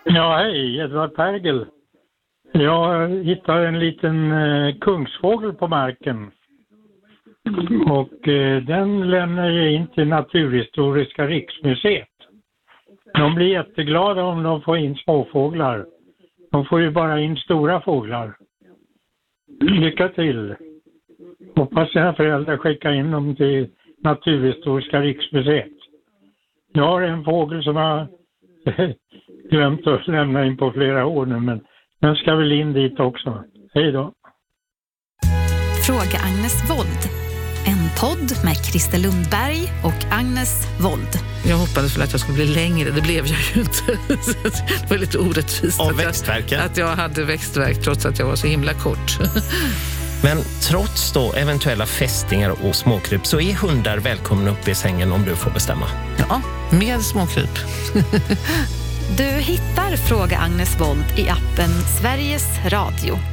Ja, hej, Edvard Pergel. Jag hittade en liten kungsfågel på marken. Och den lämnar jag in till Naturhistoriska riksmuseet. De blir jätteglada om de får in småfåglar. De får ju bara in stora fåglar. Lycka till! Hoppas dina föräldrar skickar in dem till Naturhistoriska riksmuseet. Jag har en fågel som jag glömt att lämna in på flera år nu, men den ska väl in dit också. Hej då! Fråga Agnes Wold. En podd med Christer Lundberg och Agnes Wold. Jag hoppades väl att jag skulle bli längre, det blev jag ju inte. Det var lite orättvist att jag hade växtvärk trots att jag var så himla kort. Men trots då eventuella fästingar och småkryp så är hundar välkomna upp i sängen om du får bestämma. Ja, med småkryp. Du hittar Fråga Agnes Wold i appen Sveriges Radio.